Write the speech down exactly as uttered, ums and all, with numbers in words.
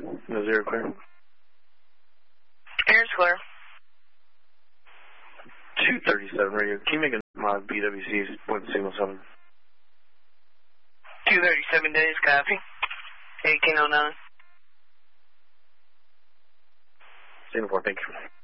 No zero clear. Air's clear. two thirty-seven radio. Can you make a mod B W C point signal seven? two thirty-seven days, copy. eighteen oh nine. Signal four, thank you.